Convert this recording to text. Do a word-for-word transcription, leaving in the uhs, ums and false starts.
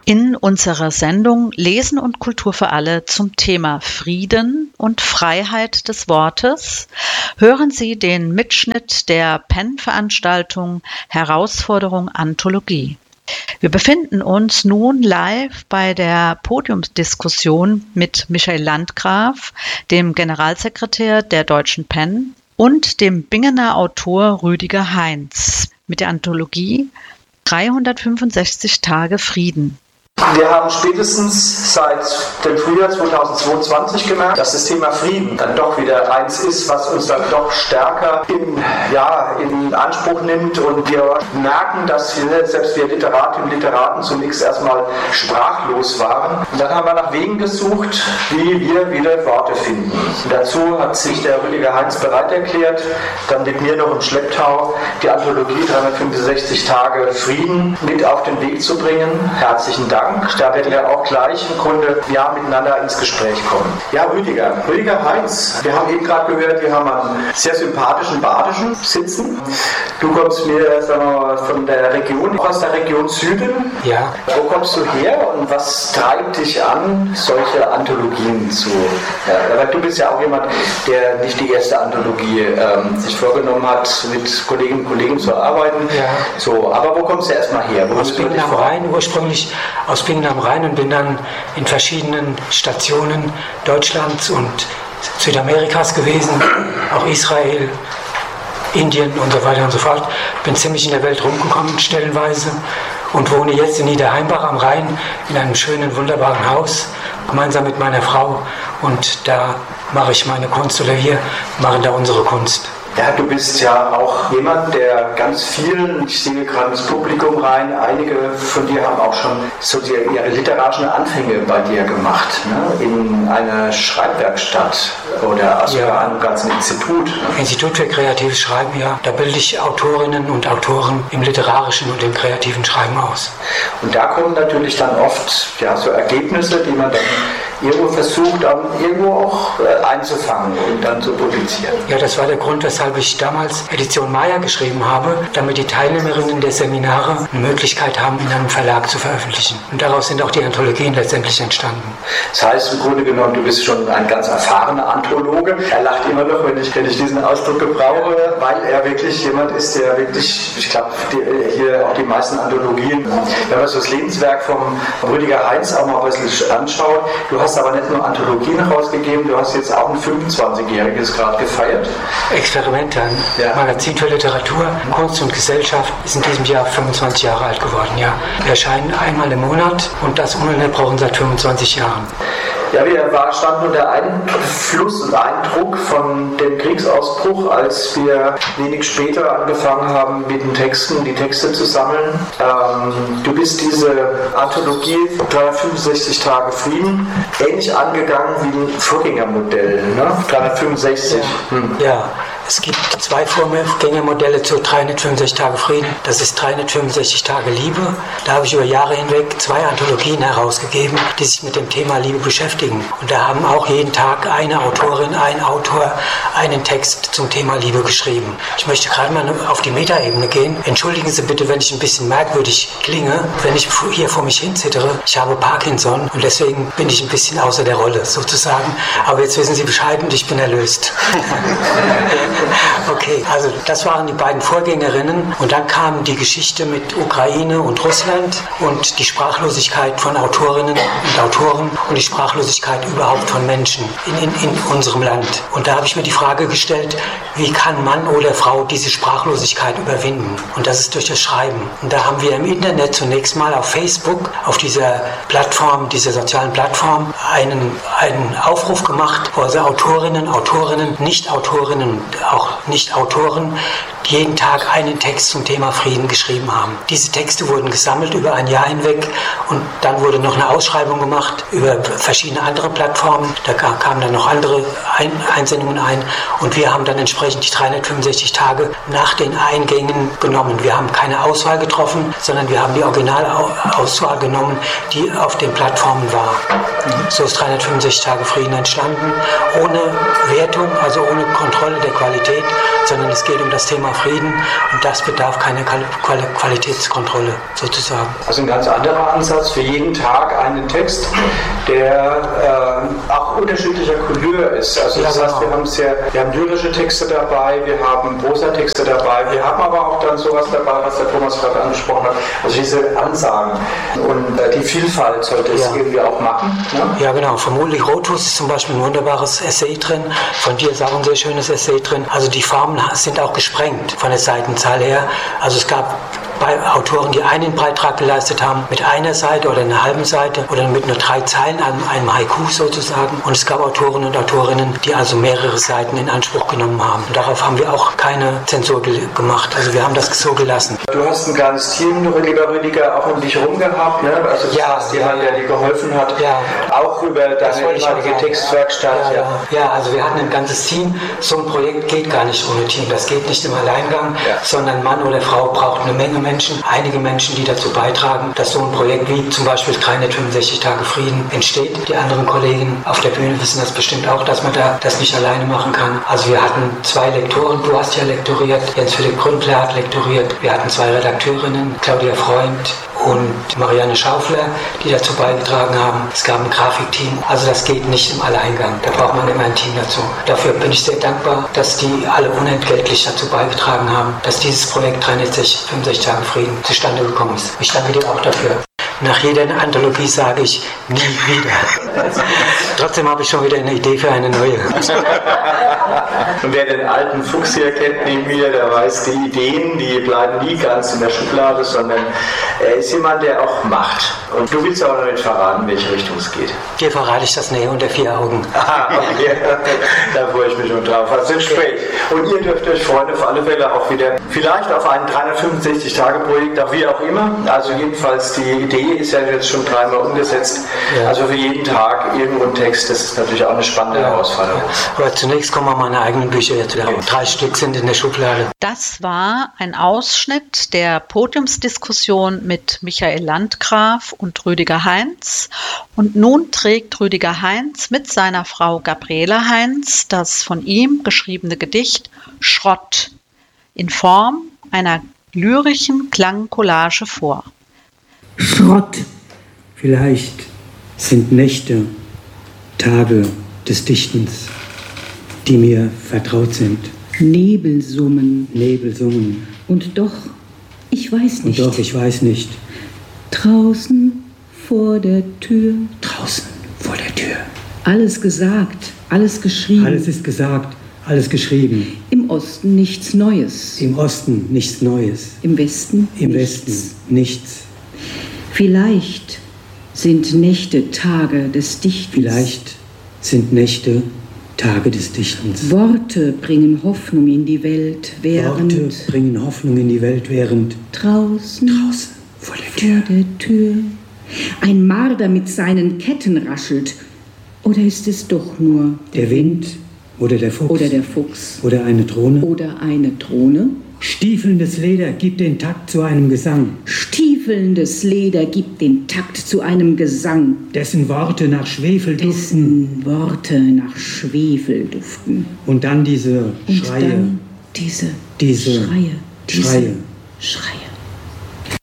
In unserer Sendung Lesen und Kultur für alle zum Thema Frieden und Freiheit des Wortes hören Sie den Mitschnitt der Penn-Veranstaltung Herausforderung Anthologie. Wir befinden uns nun live bei der Podiumsdiskussion mit Michael Landgraf, dem Generalsekretär der Deutschen Penn, und dem Bingener Autor Rüdiger Heinz mit der Anthologie dreihundertfünfundsechzig Tage Frieden. Wir haben spätestens seit dem Frühjahr zweitausendzweiundzwanzig gemerkt, dass das Thema Frieden dann doch wieder eins ist, was uns dann doch stärker in, ja, in Anspruch nimmt, und wir merken, dass wir, selbst wir Literatinnen und Literaten zunächst erstmal sprachlos waren. Und dann haben wir nach Wegen gesucht, wie wir wieder Worte finden. Und dazu hat sich der Rüdiger Heinz bereit erklärt, dann mit mir noch im Schlepptau die Anthologie dreihundertfünfundsechzig Tage Frieden mit auf den Weg zu bringen. Herzlichen Dank. Da werden wir auch gleich im Grunde ja, miteinander ins Gespräch kommen. Ja, Rüdiger. Rüdiger Heinz. Wir haben eben gerade gehört, wir haben einen sehr sympathischen Badischen sitzen. Du kommst mir sagen wir mal, von der Region, aus der Region Süden. Ja. Wo kommst du her und was treibt dich an, solche Anthologien zu? Ja, weil du bist ja auch jemand, der nicht die erste Anthologie ähm, sich vorgenommen hat, mit Kolleginnen und Kollegen zu arbeiten. Ja. So, aber wo kommst du erstmal her? Wo aus Bingen am Rhein, ursprünglich aus Bingen am Rhein, und bin dann in verschiedenen Stationen Deutschlands und Südamerikas gewesen, auch Israel, Indien und so weiter und so fort. Bin ziemlich in der Welt rumgekommen, stellenweise, und wohne jetzt in Niederheimbach am Rhein in einem schönen, wunderbaren Haus, gemeinsam mit meiner Frau, und da mache ich meine Kunst, oder wir machen da unsere Kunst. Ja, du bist ja auch jemand, der ganz viel, ich sehe gerade ins Publikum rein, einige von dir haben auch schon so die, ihre literarischen Anfänge bei dir gemacht, ne? In einer Schreibwerkstatt oder sogar ja. Einem ganzen Institut. Ne? Institut für kreatives Schreiben, ja. Da bilde ich Autorinnen und Autoren im literarischen und im kreativen Schreiben aus. Und da kommen natürlich dann oft ja, so Ergebnisse, die man dann irgendwo versucht, dann irgendwo auch äh, einzufangen und dann zu publizieren. Ja, das war der Grund, weshalb ich damals Edition Maya geschrieben habe, damit die Teilnehmerinnen der Seminare eine Möglichkeit haben, in einem Verlag zu veröffentlichen. Und daraus sind auch die Anthologien letztendlich entstanden. Das heißt, im Grunde genommen, du bist schon ein ganz erfahrener Anthologe. Er lacht immer noch, wenn ich, wenn ich diesen Ausdruck gebrauche, weil er wirklich jemand ist, der wirklich, ich glaube, hier auch die meisten Anthologien, wenn man so das Lebenswerk vom Rüdiger Heinz auch mal ein bisschen anschaut, du hast aber nicht nur Anthologien rausgegeben, du hast jetzt auch ein fünfundzwanzigjähriges gerade gefeiert. Experiment dann. Ja. Magazin für Literatur, Kunst und Gesellschaft ist in diesem Jahr fünfundzwanzig Jahre alt geworden. Ja. Wir erscheinen einmal im Monat, und das ununterbrochen seit fünfundzwanzig Jahren. Ja, wir war, standen unter Einfluss und Eindruck von dem Kriegsausbruch, als wir wenig später angefangen haben, mit den Texten, die Texte zu sammeln. Ähm, du bist diese Anthologie dreihundertfünfundsechzig Tage Frieden ähnlich angegangen wie ein Vorgängermodell, ne? dreihundertfünfundsechzig. Ja. Hm. Ja. Es gibt zwei Vorgängermodelle zu dreihundertfünfundsechzig Tage Frieden. Das ist dreihundertfünfundsechzig Tage Liebe. Da habe ich über Jahre hinweg zwei Anthologien herausgegeben, die sich mit dem Thema Liebe beschäftigen. Und da haben auch jeden Tag eine Autorin, ein Autor einen Text zum Thema Liebe geschrieben. Ich möchte gerade mal auf die Metaebene gehen. Entschuldigen Sie bitte, wenn ich ein bisschen merkwürdig klinge, wenn ich hier vor mich hin zittere. Ich habe Parkinson und deswegen bin ich ein bisschen außer der Rolle sozusagen. Aber jetzt wissen Sie Bescheid und ich bin erlöst. Okay, also das waren die beiden Vorgängerinnen, und dann kam die Geschichte mit Ukraine und Russland und die Sprachlosigkeit von Autorinnen und Autoren und die Sprachlosigkeit überhaupt von Menschen in, in, in unserem Land. Und da habe ich mir die Frage gestellt, wie kann Mann oder Frau diese Sprachlosigkeit überwinden? Und das ist durch das Schreiben. Und da haben wir im Internet zunächst mal auf Facebook, auf dieser Plattform, dieser sozialen Plattform, einen, einen Aufruf gemacht, wo also Autorinnen, Autorinnen, Nicht-Autorinnen, auch Nicht-Autoren jeden Tag einen Text zum Thema Frieden geschrieben haben. Diese Texte wurden gesammelt über ein Jahr hinweg, und dann wurde noch eine Ausschreibung gemacht über verschiedene andere Plattformen. Da kamen dann noch andere Einsendungen ein, und wir haben dann entsprechend die dreihundertfünfundsechzig Tage nach den Eingängen genommen. Wir haben keine Auswahl getroffen, sondern wir haben die Originalauswahl genommen, die auf den Plattformen war. So ist dreihundertfünfundsechzig Tage Frieden entstanden, ohne Wertung, also ohne Kontrolle der Qualität, sondern es geht um das Thema Thema Frieden und das bedarf keiner Qualitätskontrolle sozusagen. Also ein ganz anderer Ansatz, für jeden Tag einen Text, der äh, auch unterschiedlicher Couleur ist. Also das ja, heißt, wir haben, sehr, wir haben lyrische Texte dabei, wir haben Prosa-Texte dabei, wir haben aber auch dann sowas dabei, was der Thomas gerade angesprochen hat, also diese Ansagen. Und äh, die Vielfalt sollte es ja. irgendwie auch machen. Ne? Ja, genau. Von Ulrich Rothus ist zum Beispiel ein wunderbares Essay drin, von dir ist auch ein sehr schönes Essay drin. Also die Formen sind auch gesprengt von der Seitenzahl her. Also es gab bei Autoren, die einen Beitrag geleistet haben mit einer Seite oder einer halben Seite oder mit nur drei Zeilen, einem, einem Haiku sozusagen. Und es gab Autoren und Autorinnen, die also mehrere Seiten in Anspruch genommen haben. Und darauf haben wir auch keine Zensur ge- gemacht. Also wir haben das so gelassen. Du hast ein kleines Team, lieber Rüdiger, auch um dich herum gehabt, ne? Also das ja, heißt, jemand, ja, der dir geholfen hat, ja. auch über deine ehemalige Textwerkstatt. Ja, ja. Ja. ja, also wir hatten ein ganzes Team. So ein Projekt geht gar nicht ohne Team. Das geht nicht im Alleingang, ja. sondern Mann oder Frau braucht eine Menge Menschen, einige Menschen, die dazu beitragen, dass so ein Projekt wie zum Beispiel dreihundertfünfundsechzig Tage Frieden entsteht. Die anderen Kollegen auf der Bühne wissen das bestimmt auch, dass man da das nicht alleine machen kann. Also wir hatten zwei Lektoren, du hast ja lektoriert, Jens-Philipp Gründler hat lektoriert, wir hatten zwei Redakteurinnen, Claudia Freund und Marianne Schaufler, die dazu beigetragen haben. Es gab ein Grafikteam. Also das geht nicht im Alleingang. Da braucht man immer ein Team dazu. Dafür bin ich sehr dankbar, dass die alle unentgeltlich dazu beigetragen haben, dass dieses Projekt dreihundertfünfundsechzig Tage Frieden zustande gekommen ist. Ich danke dir auch dafür. Nach jeder Anthologie sage ich nie wieder. Trotzdem habe ich schon wieder eine Idee für eine neue. Und wer den alten Fuchs hier kennt neben mir, der weiß, die Ideen, die bleiben nie ganz in der Schublade, sondern er ist jemand, der auch macht. Und du willst auch noch nicht verraten, in welche Richtung es geht. Dir verrate ich das näher unter vier Augen. Aha, okay. Da freue ich mich schon drauf. Also Gespräch. Und ihr dürft euch freuen, auf alle Fälle auch wieder, vielleicht auf ein dreihundertfünfundsechzig Tage Projekt, auch wie auch immer. Also jedenfalls die Idee ist ja jetzt schon dreimal umgesetzt. Ja. Also für jeden Tag irgendwo ein Text, das ist natürlich auch eine spannende ja. Herausforderung. Aber zunächst kommen wir meine eigenen Bücher jetzt wieder. Drei Stück sind in der Schublade. Das war ein Ausschnitt der Podiumsdiskussion mit Michael Landgraf und Rüdiger Heinz. Und nun trägt Rüdiger Heinz mit seiner Frau Gabriele Heinz das von ihm geschriebene Gedicht Schrott in Form einer lyrischen Klangcollage vor. Schrott. Vielleicht sind Nächte, Tage des Dichtens, die mir vertraut sind. Nebelsummen. Nebelsummen. Und doch, ich weiß nicht. Und doch, ich weiß nicht. Draußen vor der Tür. Draußen vor der Tür. Alles gesagt, alles geschrieben. Alles ist gesagt, alles geschrieben. Im Osten nichts Neues. Im Osten nichts Neues. Im Westen Im nichts. Westen nichts. Vielleicht sind Nächte Tage des Dichtens. Vielleicht sind Nächte Tage des Dichtens. Worte bringen Hoffnung in die Welt, während... Worte bringen Hoffnung in die Welt, während... Draußen, draußen vor der Tür. Vor der Tür ein Marder mit seinen Ketten raschelt. Oder ist es doch nur... Der Wind oder der Fuchs. Oder der Fuchs. Oder eine Drohne. Oder eine Drohne. Stiefelndes Leder gibt den Takt zu einem Gesang. Stiefelndes Leder gibt den Takt zu einem Gesang. Dessen Worte nach Schwefel duften. Dessen Worte nach Schwefel duften. Und dann diese Und Schreie. Dann diese, diese Schreie. Diese Schreie. Schreie.